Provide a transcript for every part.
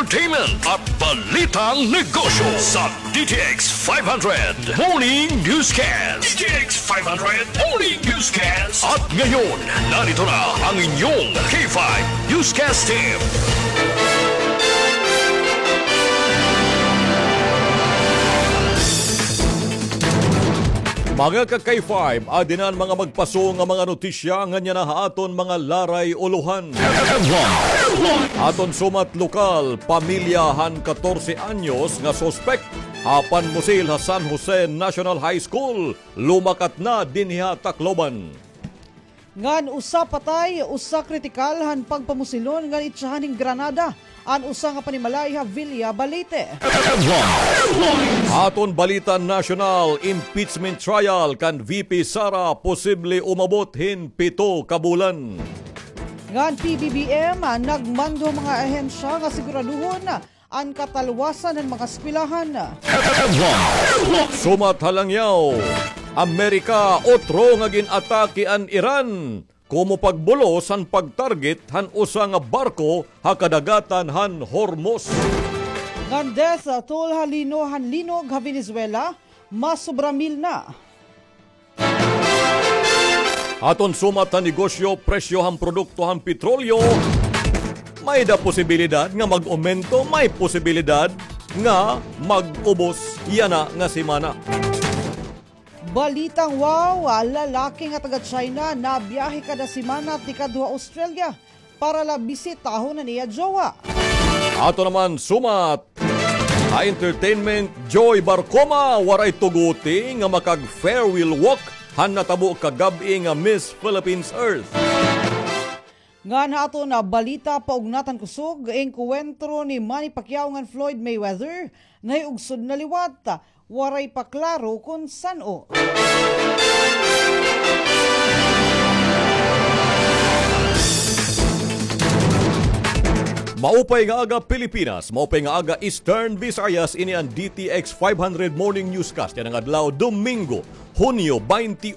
entertainment at balitang negosyo sa DTX 500 Morning Newscast. DTX 500 Morning Newscast. At ngayon, narito na ang inyong K5 Newscast team. Mga ka-K5, adinan mga magpaso nga mga notisya nga niya na aton mga laray uluhan. Aton sumat lokal, pamilyahan 14 anyos nga sospek hapan musil sa San Jose National High School, lumakat na dinhi Tacloban. Ngan usa patay, usa kritikal han pagpamusilon ngan itsahaning Granada. An usa nga panimalay ha Villa Balete. Aton balita national, impeachment trial kan VP Sara posible umabot hin 7 ka bulan. Ngan PBBM nagmando mga ahensya nga siguraduhon ang katalwasan ng mga eskwelahan. Sumat halangyaw, Amerika otro nga ginatake an Iran. Kumo pagbulos han pagtarget han usa nga barko ha kadagatan han Hormuz. Ngandes tol halino han linog ha Venezuela, mas sobra mil na. Aton sumat han negosyo, presyo han produkto han petrolyo. May da posibilidad nga mag-aumento, may posibilidad nga mag-ubos yana nga semana. Balitang wow, lalaki nga taga China na biyahe kada semana at ikaduha Australia para labisitahon na niya jowa. Ato naman sumat, entertainment, Joy Barcoma waray tuguti nga makag farewell walk han natabo kagabi nga Miss Philippines Earth. Nga na ato na balita paugnatan kusog, ang kuwentro ni Manny Pacquiao ngan Floyd Mayweather na ugsod na liwat. Waray pa klaro kung saan-o. Maupay nga aga Pilipinas, maupay nga aga Eastern Visayas, ini ang DTX 500 Morning Newscast. Yan ang adlaw Domingo, Hunyo 28,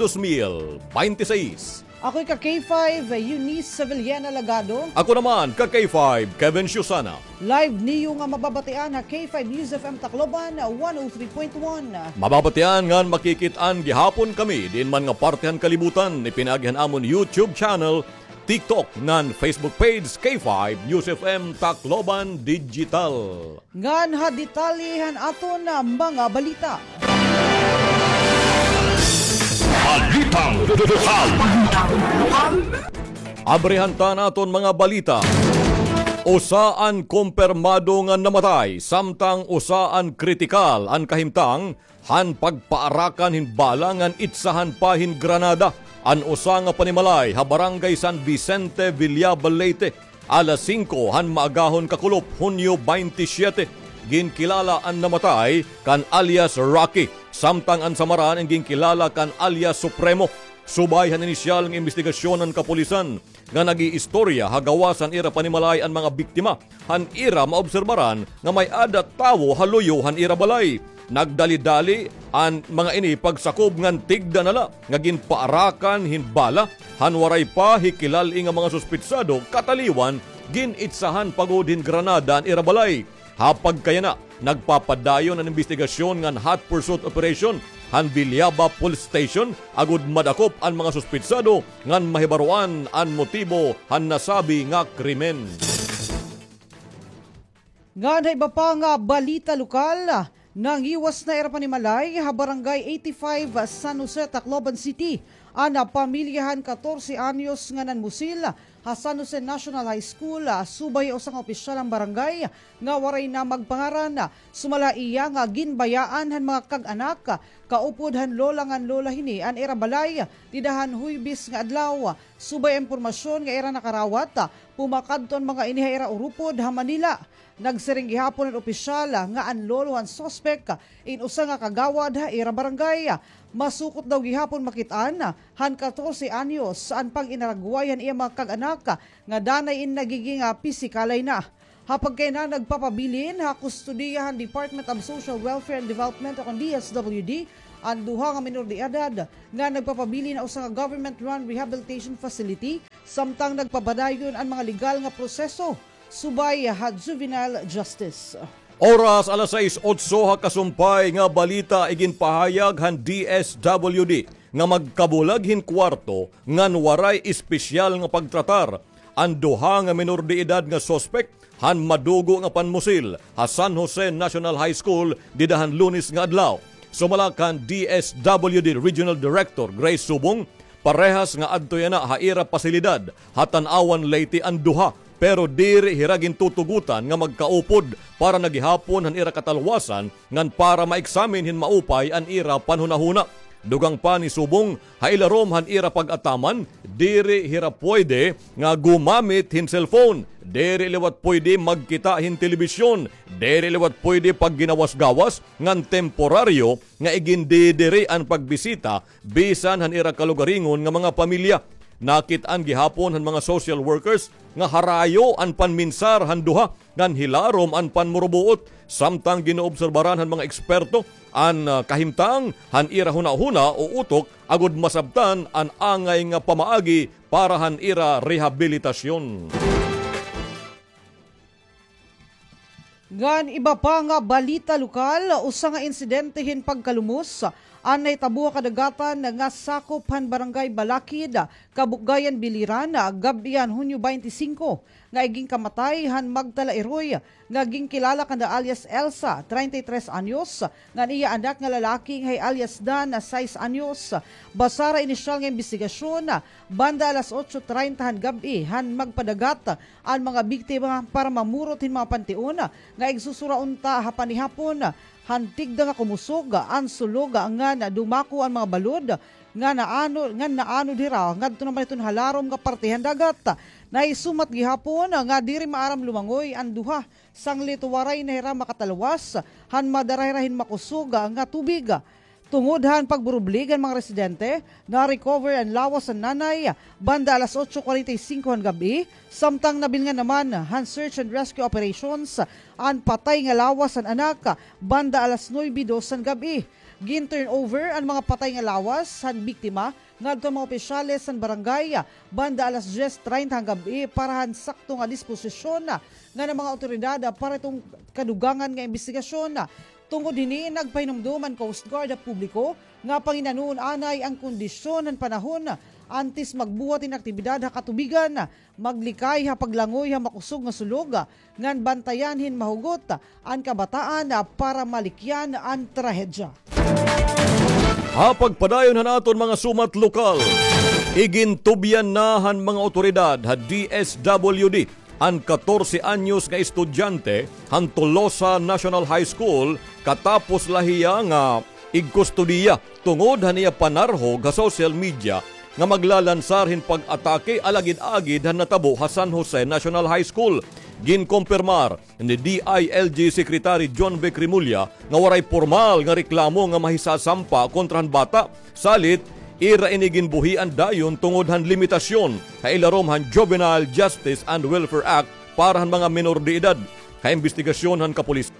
2026. Ako'y ka-K5, Eunice Sevillana Lagado. Ako naman, ka-K5, Kevin Shusana. Live niyo nga mababatian na K5 News FM Tacloban 103.1. Mababatian nga makikitaan gihapon kami, din man nga partihan kalibutan, ipinagihan amon YouTube channel, TikTok, ngan Facebook page, K5 News FM Tacloban Digital. Ngan ha detalyehan ato na mga balita. Balitang lokal. Abrehanta naton mga balita. Usaan kumpirmado nga namatay, samtang usaan kritikal ang kahimtang han pagpaarakan hin balangan itsahan pa hin Granada. An usa nga panimalay ha Barangay San Vicente, Villa Balete, alas 5 han maagahon kakulop, Hunyo 27. Ginkilala ang namatay kan alias Rocky, samtang ang samaran ang ginkilala kan alias Supremo. Subay han inisyal ng investigasyon ng kapulisan nga nag-iistorya hagawasan ira panimalay ang mga biktima. Han ira maobserbaran nga may adat tawo haluyo han ira balay. Nagdali-dali ang mga ini pagsakob ngan tigda nala nga ginpaarakan hinbala han waray pa hikilal nga mga suspitsado kataliwan ginitsahan pagod hin Granada ang ira balay. Hapag kaya na, nagpapadayon ang investigasyon ngan hot pursuit operation han Villaba Police Station agud madakop ang mga suspitsado ngan mahibaruan ang motibo han nasabi nga krimen. Nga na iba pa nga balita lokal, nang iwas na era panimalay ha Barangay 85 San Jose, Tacloban City. Ana pamilyahan 14 anyos nga nanmusil ha San Jose National High School, subay usang opisyal ang barangay nga waray na magpangaran. Sumala iya nga ginbayaan han mga kag-anak, kaupod han lola ngan lola hini an era balay, tidahan huybis nga adlaw. Subay impormasyon nga era nakarawat, pumakadton mga iniha era urupod ha Manila. Nagsiring gihapon ang opisyal nga ang lolo ang sospek in usa nga kagawad ha era barangay. Masukot daw gihapon makitaan han 14 anyos saan pag inaragwayan iya mga kag-anak nga danay in nagiging pisikalay na. Hapag kay na nagpapabilin ha kustudiyahan Department of Social Welfare and Development o DSWD ang duha nga minor de edad nga nagpapabilin na usa nga government-run rehabilitation facility samtang nagpabadayon ang mga legal nga proseso. subay juvenile justice. Oras alas 6:08 kasumpay nga balita iginpahayag han DSWD nga magkabulag hin kwarto ngan waray espesyal nga pagtratar ang duha nga menor de edad nga suspect han madugo nga panmusil ha San Jose National High School didahan Lunes nga adlaw. Sumalakan DSWD Regional Director Grace Subong, parehas nga adtoy na haira pasilidad hatan-awan Leyte ang duha pero diri hiragin tutugutan nga magkaupod para nagihapon han ira katalwasan ngan para maeksamin hin maupay an ira panhunahuna. Dugang pa ni Subong, hailarom han ira pag-ataman, diri hira pwede nga gumamit hin cellphone, diri liwat pwede magkita hin telebisyon, diri liwat pwede pag ginawas-gawas ngan temporaryo nga igindidiri ang pagbisita bisan han ira kalugaringon nga mga pamilya. Nakit-an gihapon han mga social workers nga harayo an panminsar han duha ngan hilarom an panmurubuot samtang ginoobserbaran han mga eksperto an kahimtang han ira huna-huna o utok agud masabtan an angay nga pamaagi para han ira rehabilitasyon. Ngan iba pa nga balita lokal, usa nga insidente hin pagkalumos anay tabuha kadagatan nga sakop han barangay Balakid, Kabukgayan, Biliran, gabian Hunyo 25 nga iging kamatay han Magdala Eroy nga ging kilala kanda alias Elsa 33 anyos nga iya anak nga lalaki hay alias Dan 6 anyos. Basara inisyal nga investigasyon banda alas 8:30 han gabi han magpadagat ang mga biktima para mamurot hin mga pantiun nga igsusuraunta hapanihapon hantig da nga kumusog ang sulog nga dumako ang mga balod nga naano dira ngadto naman iton halarom nga partihan dagat. Naisumat gihapon nga diri maaram lumangoy ang duha sanglit waray na hira makatalwas han madarahirahin makusog nga tubig. Tungod han pagburublig ang mga residente, na-recover ang lawas ng nanay banda alas 8:45 han gabi, samtang nabilngan naman han search and rescue operations ang patay nga lawas ang anak banda alas 9:02 han gabi. Gin-turn over ang mga patay nga lawas han biktima ngadto mga opisyales san barangay banda alas 10:30 ang gabi para han sakto nga disposisyon nga ng mga otoridad para itong kadugangan nga investigasyon. Tungod dinhi nagpahinumduman Coast Guard at publiko nga panginanuon anay ang kondisyon ng panahon antes magbuhat in aktibidad ha katubigan, maglikay ha paglangoy ha makusog nga sulog ngan bantayan hin mahugot ang kabataan para malikyan ang trahedya. Pagpadayon naton mga sumat lokal, igintubyan na han mga otoridad ha DSWD ang 14 anyos nga estudyante han Tolosa National High School katapos lahiya nga igkustudiya tungod haniya panarhog sa social media nga maglalansar hin pag-atake alagid-agid han natabo sa San Jose National High School. Ginkompirmar ni DILG Secretary John B. Cremulya nga waray formal nga reklamo nga mahisasampa kontra han bata, salit ira iniginbuhi ang dayon tungod han limitasyon ha ilarom han Juvenile Justice and Welfare Act para han mga menor de edad. Investigasyon han kapulisan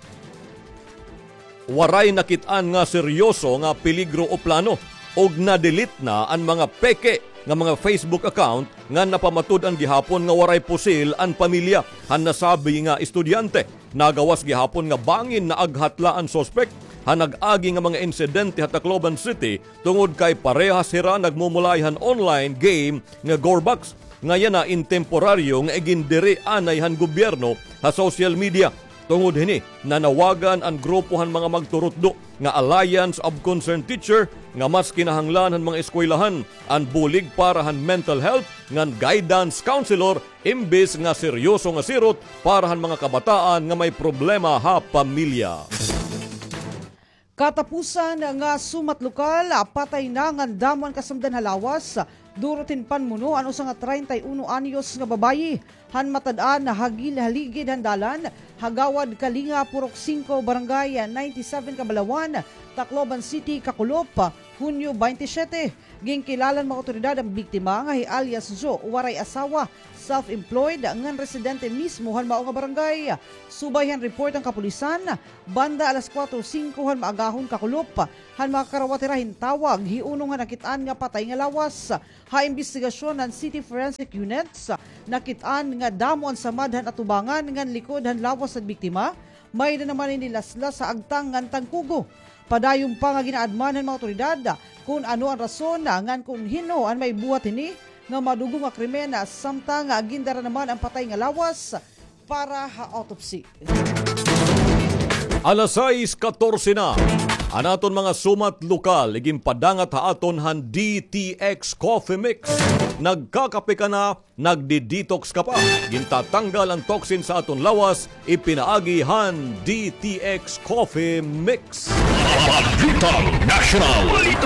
waray nakit-an nga seryoso nga peligro o plano og na-delete na ang mga peke nga mga Facebook account nga napamatud ang gihapon nga waray pusil ang pamilya han nasabi nga estudyante. Nagawas gihapon nga bangin na aghatla ang suspect han nag-agi nga mga insidente sa Tacloban City tungod kay parehas sira nagmumulay han online game nga Gorbox. Ngayon na intemporaryo nga igindiri anay han gobyerno sa social media. Tungod hini, nanawagan ang grupohan mga magturutdo nga Alliance of Concerned Teacher nga mas kinahanglan han mga eskwelahan ang bulig para han mental health ngan guidance counselor imbes nga seryoso nga sirot para han mga kabataan nga may problema ha pamilya. Katapusan nga sumat lokal, patay na nga damuan kasamdan halawas, durutin panmuno ano sa nga 31 anyos nga babayi, han matadaan na hagil haligid handalan, hagawad Kalinga, Purok 5, Barangay 97 Kabalawan, Tacloban City, Kakulop, Hunyo 27. Ginkilalan mga otoridad ang biktima nga alias Jo, waray asawa, self-employed, ngan residente mismo han mao nga barangay. Subayhan report ang kapulisan, banda alas 4:05 han maagahon kakulop, han mga karawatirahin tawag, hiunong nga nakitaan nga patay nga lawas. Ha investigasyon ng City Forensic Units, nakitaan nga damo ang samad han atubangan ngan likod han lawas sa biktima, may na naman inilaslas sa agtang ngan tangkugo. Padayon pa nga ginaadman ng mga otoridad kung ano ang rason ngan kung hino ang may buhat ini nga madugo nga krimen samtang gindara naman ang patay nga lawas para ha-autopsy. Alas 6:14 na. Anaton mga sumat lokal, iging padangat haaton han DTX Coffee Mix. Nagkakape ka na, nagdi-detox ka pa. Gintatanggal ang toxin sa aton lawas, ipinaagi han DTX Coffee Mix. Balitang National.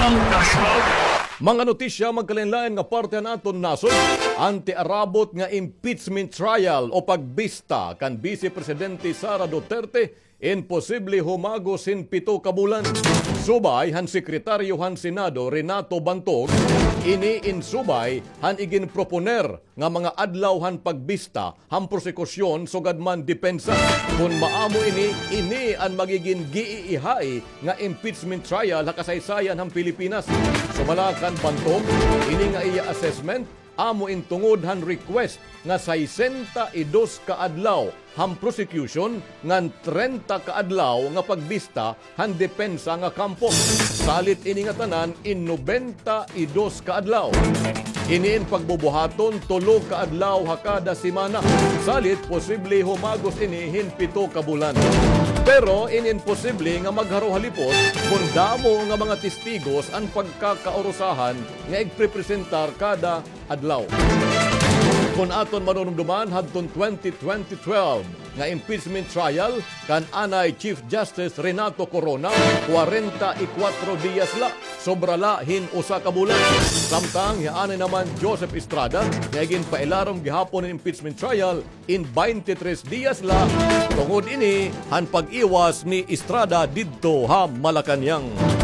Mga notisya magkalinlain nga parte naton nasod, anti-arabot nga impeachment trial o pagbista kan Vice Presidente Sara Duterte, imposible humagos in 7 ka bulan. Subay han Sekretaryo han Senado Renato Bantog, ini-insubay han igin proponer nga mga adlaw han pagbista han prosekusyon sugad man depensa. Kung maamo ini ang magiging giiihay nga impeachment trial ha kasaysayan han Pilipinas. Sumalakan Bantog, ini nga iya assessment, amo intungod han request nga 62 ka adlaw han prosecution ngan 30 ka adlaw nga pagbista han depensa nga kampo. Salit ini nga tanan in 92 ka adlaw. Iniin pagbubuhaton 3 ka adlaw hakada semana. Salit posible humagos ini hin 7 ka bulan. Pero imposible nga magharo halipot kung damo nga mga testigos ang pagkakaurusahan nga igprepresentar kada adlaw. Kung aton manunumduman hadton 2012 nga impeachment trial kan anay Chief Justice Renato Corona, 44 días la, sobra la hin usa ka bulan. Samtang yaanay naman Joseph Estrada nga igin pailarom gihapon ng impeachment trial in 23 días la. Tungod ini han pag-iwas ni Estrada didto ha Malacañang.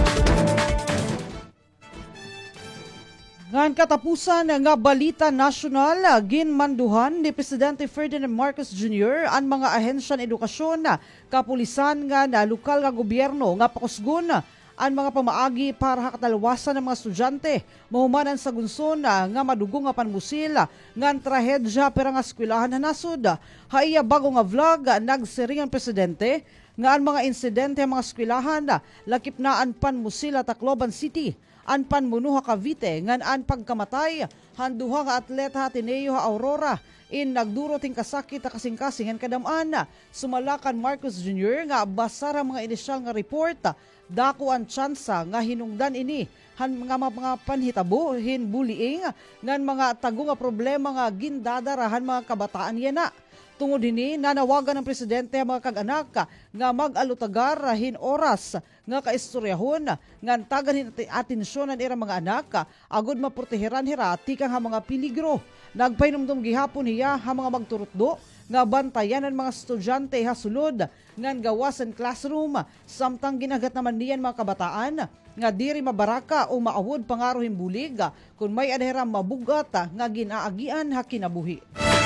Ngan katapusan nga balita nasyonal, ginmanduhan ni Presidente Ferdinand Marcos Jr. ang mga ahensya ng edukasyon, kapulisan nga na lokal nga gobyerno nga pakusgon ang mga pamaagi para hakatalawasan ng mga estudyante mahumanan sa gunson nga madugo nga panmusil ngan trahedya pero nga eskwelahan na nasud. Haiya bago nga vlog nagsiring ang presidente nga ang mga insidente ang mga eskwelahan lakip na ang panmusil at Tacloban City, an panmunuha Cavite ngan an pagkamatay handuha nga atleta Ateneo Aurora in nagduro ting kasakit a kasing-kasing kadamaan. Sumalakan Marcos Jr. nga basara mga inisyal nga report dako ang tsansa nga hinungdan ini han mga panhitabo hin bullying ngan mga tago nga problema nga gindadarahan mga kabataan yana. Tungod ini, nanawagan ng presidente ang mga kag-anak nga mag-alutagar hin oras nga kaistoryahon nga tagan hin atensyon ng irang mga anak agud maproteheran hira tikang ha mga peligro. Nagpainumdum gihapon hiya ha mga magturutdo nga bantayan ng mga estudyante ha sulod ngan gawasan classroom samtang ginagat naman niyan mga kabataan nga diri mabaraka o maawod pangaruhin bulig kung may adhera mabugat nga ginaagian ha kinabuhi.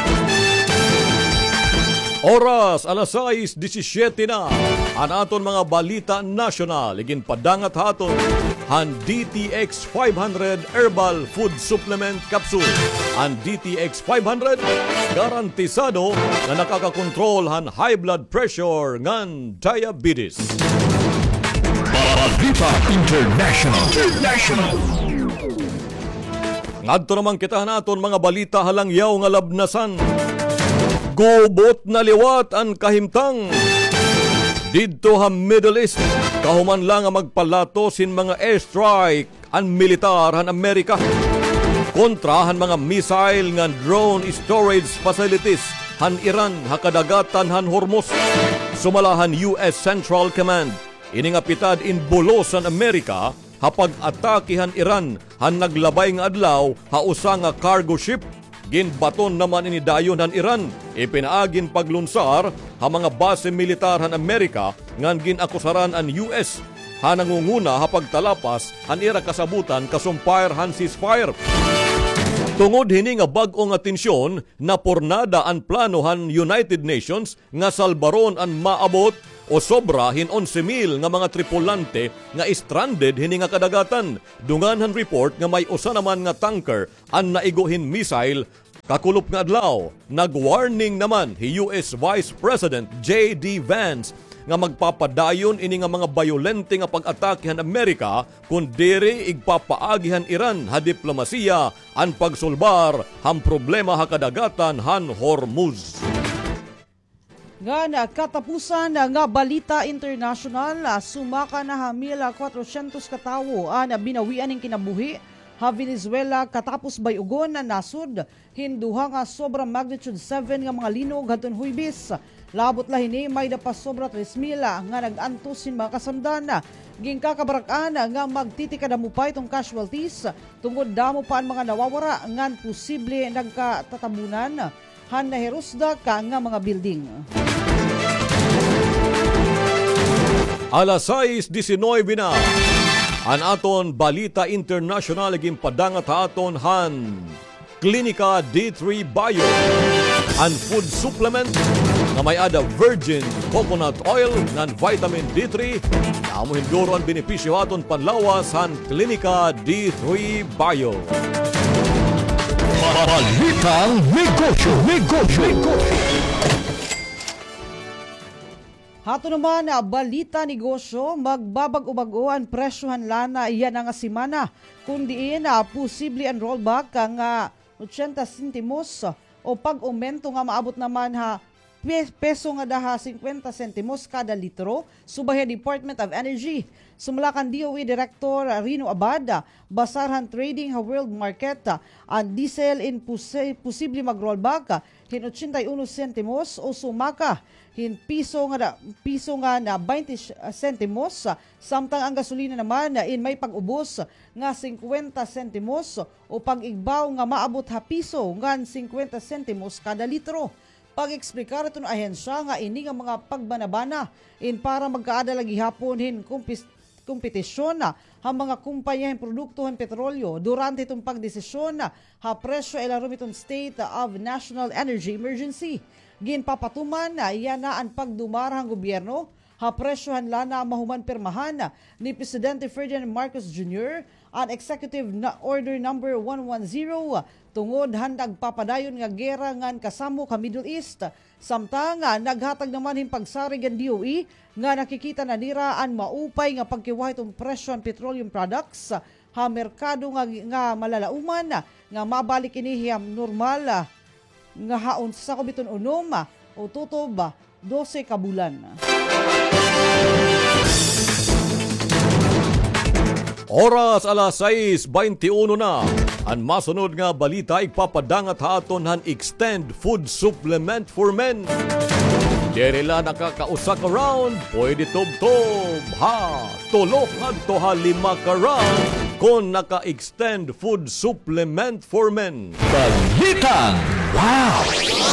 Oras, alas 6:17 na. Ang aton mga balita nasyonal, igin padangat haton, han DTX 500 Herbal Food Supplement Capsule. Ang DTX 500, garantisado na nakakakontrol han high blood pressure ngan diabetes. Balita International. Ngadto naman kita naton mga balita halangyaw nga labnasan. Gubot na liwat ang kahimtang. Didto ha Middle East, kahuman lang ang magpalato sin mga airstrike ang militar han Amerika. Kontra han mga missile nga drone storage facilities han Iran hakadagatan han Hormuz. Sumalahan US Central Command, iningapitad in bulos han Amerika hapag atake han Iran han naglabay nga adlaw ha usa nga cargo ship. Ginbaton naman inidayon han Iran, ipinaagin paglunsar ha mga base militar han Amerika ngan ginakusaran ang US hanangunguna hapag talapas han ira kasabutan kasumpire han ceasefire. Tungod hini nga bag-o nga tensyon na pornada ang planohan United Nations nga salbaron ang maabot o sobra hin 11,000 nga mga tripulante nga stranded hini nga kadagatan. Dungan han report nga may usa naman nga tanker ang naiguhin missile kakulop nga adlaw. Nag-warning naman hi US Vice President J.D. Vance nga magpapadayon ini nga mga bayolente nga pag-atakehan Amerika kung diri igpapaagihan Iran ha diplomasiya ang pagsulbar han problema ha kadagatan han Hormuz. Nga katapusan nga balita international, sumaka na hamil 400 katawo na binawian ng kinabuhi ha Venezuela katapos bayugon na nasud hinduha nga sobra magnitude 7 nga mga linog hadton Huwebes. Labot lahini may dapas sobra 3,000 nga nag-antos sin mga kasamdan. Gingkakabarakan nga magtitikadamupay itong casualties tungod damo pa ang mga nawawara ngan posible nagkatatabunan han nahirusda ka nga mga building. Alas 6:19 na. An aton balita international naging padangat aton han Clinica D3 Bio, an food supplement na may ada virgin coconut oil ng vitamin D3 na amo hinduro ang benepisyo aton panlawas han Clinica D3 Bio. Balitang Negosyo. Hato naman balita negosyo, magbabag-o-bago ang presyohan lana iyan nga simana. Kundi posible ang rollback ang 80 sentimos o pag-aumento nga maabot naman peso nga daha 50 sentimos kada litro subay Department of Energy. Sumulakan DOE Director Rino Abad, basarhan trading world market ang diesel in posible mag-rollback hin 81 sentimos o sumaka hin piso nga na 20 sentimos samtang ang gasolina naman in may pag-ubos nga 50 sentimos o pag-igbaw nga maabot piso nga 50 sentimos kada litro. Pag-eksplikar itong ahensya nga ini nga mga pagbanabana in para magkaadala gihapon hin kompetisyon ang mga kumpanya ng produkto ng petrolyo durante itong pagdesisyon ha presyo ilarom itong State of National Energy Emergency. Ginpapatuman na iyan na ang pagdumarang gobyerno ha presyohan lana mahuman permahan ni Presidente Ferdinand Marcos Jr. ang Executive Order Number 110 tungod handag papadayon nga gera ngan kasamo ka Middle East. Samtang naghatag naman hin pagsarig ang DOE nga nakikita na nira ang maupay nga pagkiwahay itong presyo ng petroleum products ha merkado nga malalauman nga mabalik inihiyam normal nga haon sa kubiton unom o tutob 12 ka bulan. Oras alas 6:21 na. Ang masunod nga balita igpapadangat haton han Extend Food Supplement for Men. Dere la nakakausa ka round, pwede tub-tub ha. Tulok adto ha 5 ka round kon naka-Extend Food Supplement for Men. Balitang wow!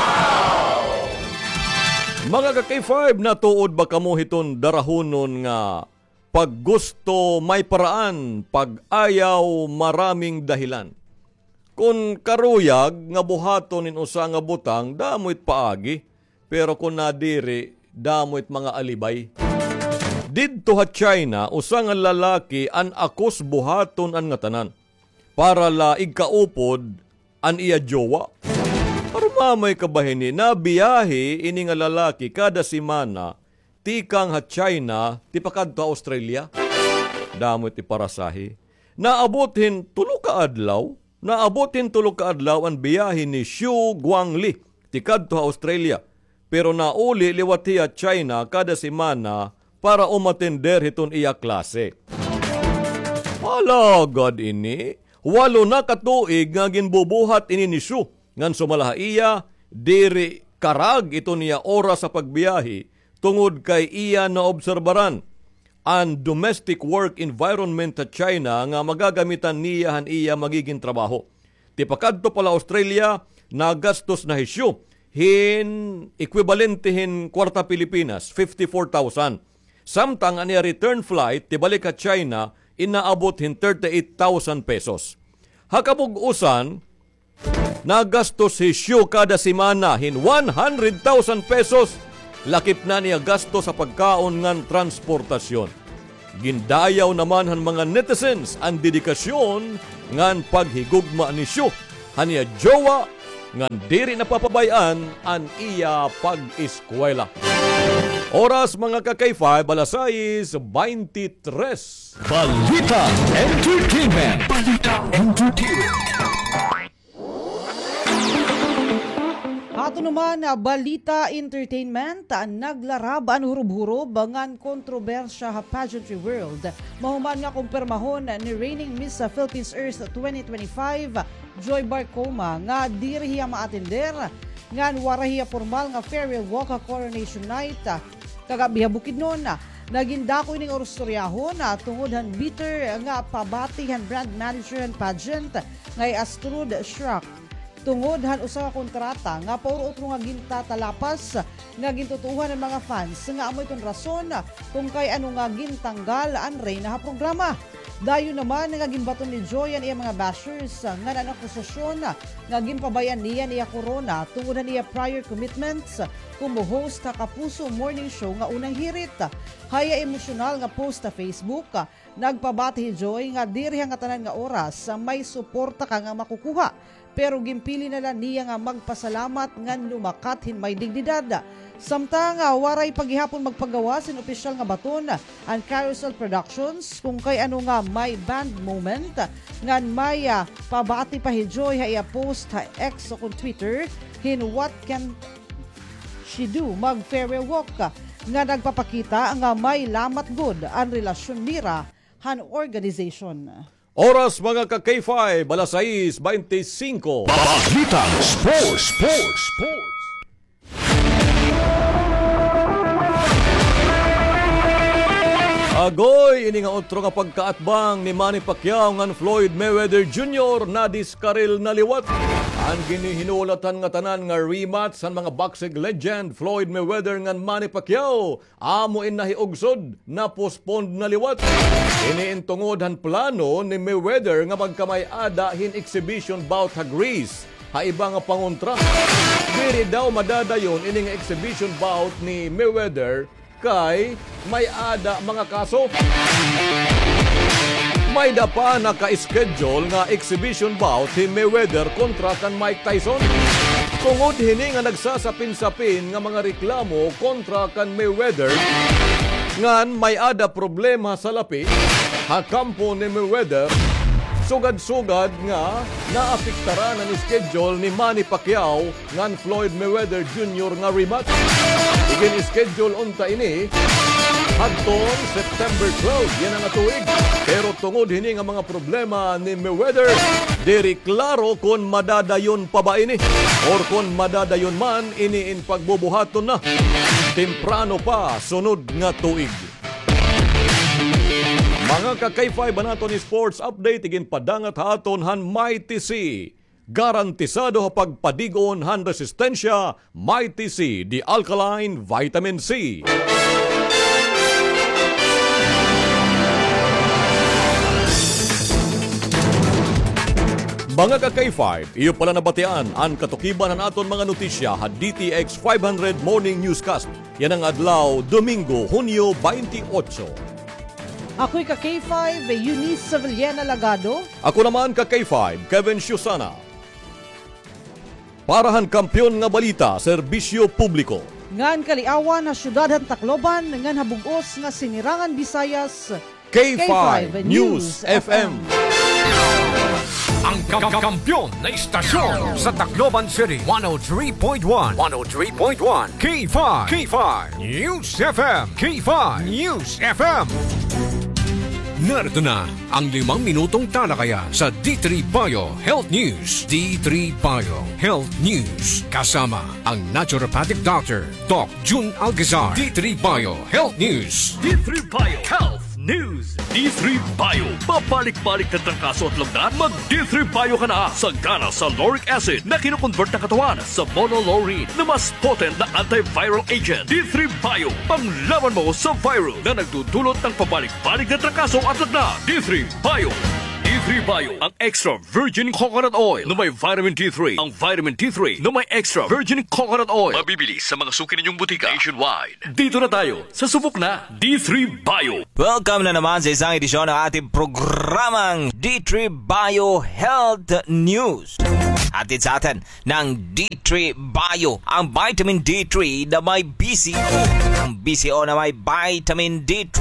Mga ka-K5 na tuod ba kamo hiton darahonon nga pag gusto may paraan, pag ayaw maraming dahilan. Kung karuyag nga buhaton in usa nga butang, damoit paagi. Pero kung nadiri, damoit mga alibay. Didto ha China, usa nga lalaki an akos buhaton an nga tanan. Para la igkaupod an iya jowa. Arumamay kabahini na biyahe ini nga lalaki kada simana tikang ha China, tipakad to Australia. Damot iparasahi. Naabotin tulo ka adlaw ang biyahe ni Xu Guangli, tikad to Australia. Pero nauli liwati ha China kada semana para umatender hiton iya klase. Palagad ini, 8 na katuig nga ginbubuhat ini ni Xu. Ngan sumalaha iya, diri karag ito niya oras sa pagbiyahe tungod kay iya na obserbaran ang domestic work environment sa China nga magagamitan niya han iya magiging trabaho. Tipakadto pala Australia, nagastos na hisyo hin equivalente hin kwarta Pilipinas, 54,000. Samtang aniya return flight tibalik ka China inaabot hin 38,000 pesos. Hakabug-usan nagastos si Xiu kada semana hin 100,000 pesos. Lakip na niya gasto sa pagkaon ngan transportasyon. Gindayaw naman han mga netizens ang dedikasyon ngan paghigugma ni Xiu. Haniya jowa ngan diri napapabayan an iya pag-eskwela. Oras mga kakay-5, alas 6:23. Balita Entertainment. Ato naman na Balita Entertainment, naglarab ang hurub-hurub ngan kontrobersya ha pageantry world. Mahuman nga kumpirmahon ni reigning Miss Philippines Earth 2025, Joy Barcoma, nga dirihiya maatender ngan warahiya formal nga farewell walk coronation night. Kagabiha Bukidnon, naging dako ining orustoryahon tungod han bitter nga pabati han brand manager han pageant ngay Astrud Shrak. Tungod han usa ka kontrata nga pauro otro nga gintatalapas nga gintutuhan ng mga fans nga amoy ton rason kung kay ano nga gintanggal ang reyna ha programa. Dayo naman nga ginbaton ni Joy ang iya mga bashers nga nan akusasyon nga ginpabayan niya corona tungod niya prior commitments kumo host ka Kapuso morning show nga unang hirit. Haya emosyonal nga post sa Facebook, nagpabati Joy nga diri nga tanan nga oras may suporta ka nga makukuha. Pero gimpili na lang niya nga magpasalamat ngan lumakat hin may dignidad. Samtang waray paghihapon magpagawa sin opisyal nga baton ang Carousel Productions kung kay ano nga may band moment ngan may pabati pa Joy ha post ha X o kung Twitter hin what can she do mag farewell walk nga nagpapakita nga may lamat good ang relasyon nira han organization. Oras mga ka-K5, alas 6:25. Balitang Sports. Agoy, ini nga otro nga pagkaatbang ni Manny Pacquiao ngan Floyd Mayweather Jr. na diskaril na liwat. Ang ginihinulatan nga tanan nga rematch sa mga boxing legend Floyd Mayweather ngan Manny Pacquiao amo inahiugsod na postponed na liwat. Iniintungod han plano ni Mayweather nga magkamay-ada hin exhibition bout ha Greece. Ha iba nga pangontra. Diri daw madadayon ini nga exhibition bout ni Mayweather kay may ada mga kaso. May dapa naka-schedule nga exhibition bout si Mayweather kontra kan Mike Tyson. Tungod hini nga nagsasapin-sapin nga mga reklamo kontra kan Mayweather ngan may ada problema sa lapi ha kampo ni Mayweather. Sugad-sugad nga naapektaran ang schedule ni Manny Pacquiao ngan Floyd Mayweather Jr. nga rematch. Igin-schedule unta ini hangtong September 12, yan ang tuig. Pero tungod hini nga mga problema ni Mayweather, diri klaro kung madadayon pa ba ini or kung madadayon man ini in pagbubuhaton na. Temprano pa sunod nga tuig. Mga ka-K5 banaton ni Sports Update, igin padangat haton han Mighty C. Garantisado ha pagpadigon han resistensya, Mighty C, the alkaline vitamin C. Mga ka-K5, iyo pala nabatian ang katukiban ng aton mga notisya ha DTX 500 Morning Newscast. Yan ang adlaw, Domingo, Hunyo 28. Ako'y ka-K5, Eunice Savillena Lagado. Ako naman ka-K5, Kevin Shusana. Parahan kampyon nga balita, serbisyo publiko. Ngan kaliawan na syudad han Tacloban, ngan habugos nga sinirangan Visayas. K5 News FM. Ang kampyon na istasyon sa Tacloban City 103.1 K5 News FM. K5 News FM. Narito na ang 5 minutong talakayan sa D3 Bio Health News. D3 Bio Health News. Kasama ang naturopathic doctor, Doc Jun Algazar. D3 Bio Health News. D3 Bio Health News. D3 Bio. Babalik-balik na trangkaso at lagnat. Mag D3 Bio ka na. Sagana sa lauric acid na kinukonvert ng katawan sa monolaurine na mas potent na antiviral agent. D3 Bio. Panglaban mo sa virus na nagdudulot ng pabalik-balik na trangkaso at lagnat. D3 Bio. D3 Bio, ang extra virgin coconut oil na may vitamin D3. Ang vitamin D3 na may extra virgin coconut oil. Mabibili sa mga suki ninyong butika nationwide. Dito na tayo sa subok na D3 Bio. Welcome na naman sa isang edisyon ng ating programang D3 Bio Health News. Hatid sa atin ng D3 Bio, ang vitamin D3 na may BCO, ang BCO na may vitamin D3.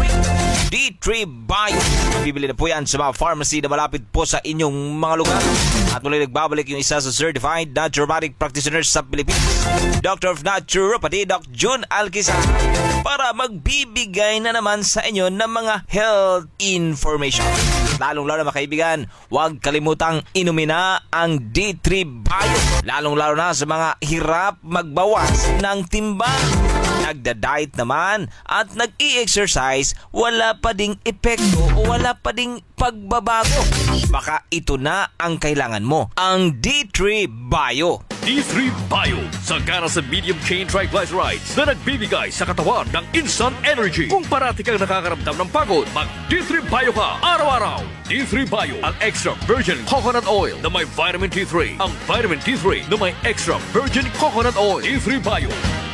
D3 Bio. Bibili na po yan sa mga pharmacy na malapit po sa inyong mga lugar. At muli nagbabalik yung isa sa certified naturopathic practitioners sa Pilipinas, Doctor of Naturopathy, Doc June Alquizar, para magbibigay na naman sa inyo ng mga health information. Lalong-lalo mga kaibigan, huwag kalimutang inumin na ang D3 Bio. Lalong-lalo na sa mga hirap magbawas ng timbang, nagda-diet naman at nag-i-exercise, wala pa ding epekto o wala pa ding pagbabago. Baka ito na ang kailangan mo, ang D3 Bio. D3 Bio, sagana sa medium chain triglycerides na nagbibigay sa katawan ng instant energy. Kung parati kang nakakaramdam ng pagod, mag D3 Bio ka araw-araw. D3 Bio, ang extra virgin coconut oil na may vitamin D3. Ang vitamin D3 na may extra virgin coconut oil. D3 Bio.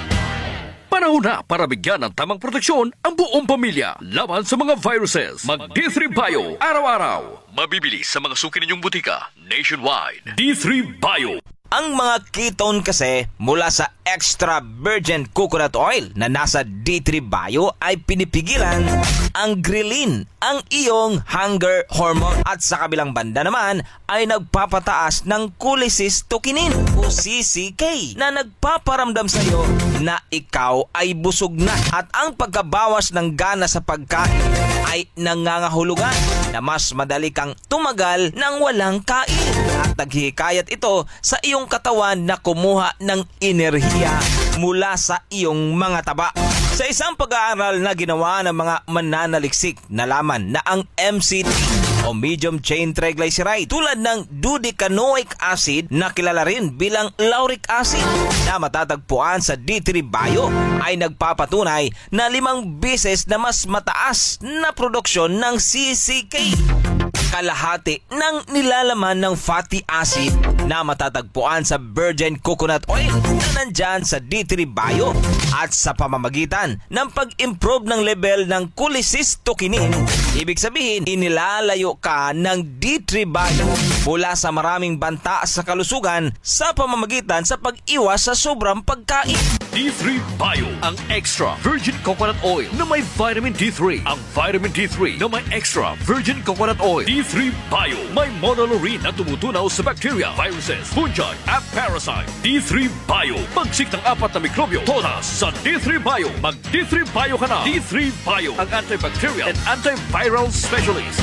Panahon na para bigyan ng tamang proteksyon ang buong pamilya laban sa mga viruses. Mag D3 Bio araw-araw. Mabibili sa mga suki ninyong butika nationwide. D3 Bio. Ang mga ketone kasi mula sa extra virgin coconut oil na nasa D3 Bio ay pinipigilan ang ghrelin, ang iyong hunger hormone, at sa kabilang banda naman ay nagpapataas ng cholecystokinin o CCK na nagpaparamdam sa iyo na ikaw ay busog na, at ang pagkabawas ng gana sa pagkain ay nangangahulugan na mas madali kang tumagal ng walang kain, at naghihikayat ito sa iyong katawan na kumuha ng enerhiya mula sa iyong mga taba. Sa isang pag-aaral na ginawa ng mga mananaliksik, nalaman na ang MCT o medium chain triglyceride tulad ng dodecanoic acid na kilala rin bilang lauric acid na matatagpuan sa D3 Bio ay nagpapatunay na 5 beses na mas mataas na produksyon ng CCK, kalahati ng nilalaman ng fatty acid na matatagpuan sa virgin coconut oil na nandyan sa D3 Bio. At sa pamamagitan ng pag-improve ng level ng cholecystokinin, ibig sabihin inilalayo ka ng D3 Bio mula sa maraming banta sa kalusugan sa pamamagitan sa pag-iwas sa sobrang pagkain. D3 Bio, ang extra virgin coconut oil na may vitamin D3. Ang vitamin D3 na may extra virgin coconut oil. D3 Bio, may monolaurine na tumutunaw sa bacteria, viruses, fungi, at parasite. D3 Bio, pagsik ng 4 na mikrobyo, todas sa D3 Bio. Mag D3 Bio ka na. D3 Bio, ang antibacterial and antiviral specialist.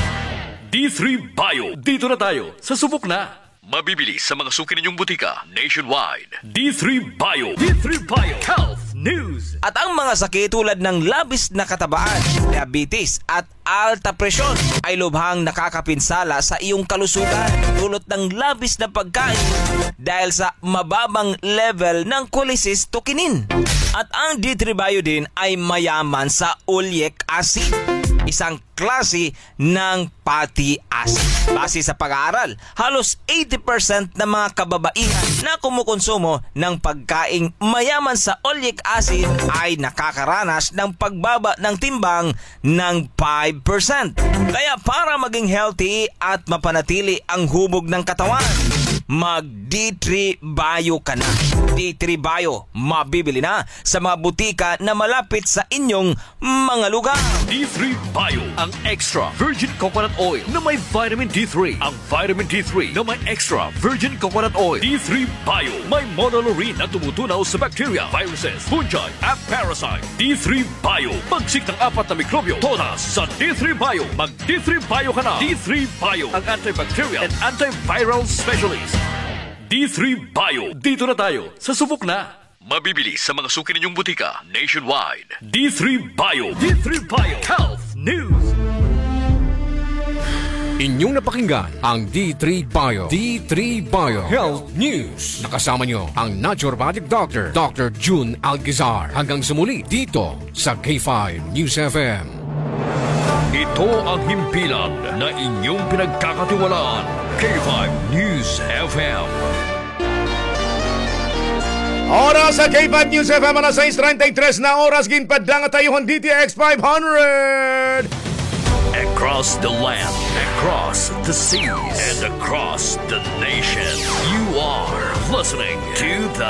D3 Bio, dito na tayo sa subok na. Mabibili sa mga suki ninyong butika nationwide. D3 Bio. D3 Bio Health News. At ang mga sakit tulad ng labis na katabaan, diabetes at alta presyon ay lubhang nakakapinsala sa iyong kalusugan dulot ng labis na pagkain dahil sa mababang level ng cholecystokinin. At ang D3 Bio din ay mayaman sa oleic acid, isang klase ng fatty acid. Base sa pag-aaral, halos 80% ng mga kababaihan na kumukonsumo ng pagkaing mayaman sa oleic acid ay nakakaranas ng pagbaba ng timbang ng 5%. Kaya para maging healthy at mapanatili ang hubog ng katawan, mag D3 Bio ka na. D3 Bio, mabibili na sa mga butika na malapit sa inyong mga lugar. D3 Bio, ang extra virgin coconut oil na may vitamin D3. Ang vitamin D3 na may extra virgin coconut oil. D3 Bio, may monolaurine na tumutunaw sa bacteria, viruses, fungi, at parasite. D3 Bio, pagsik ng 4 na mikrobyo, todas sa D3 Bio. Mag D3 Bio ka na. D3 Bio, ang antibacterial and antiviral specialist. D3 Bio, dito na tayo sa subok na. Mabibili sa mga suki ninyong butika nationwide. D3 Bio. D3 Bio Health News. Inyong napakinggan ang D3 Bio. D3 Bio Health News. Nakasama nyo ang Naturopathic Doctor, Dr. June Algizar. Hanggang sumuli dito sa K5 News FM. Ito ang himpilan na inyong pinagkakatiwalaan. K5 News FM. Oras sa K5 News FM, alas 6:33 na oras, ginpadang at tayuhan DTX 500. Across the land, across the seas, and across the nation. You are listening to the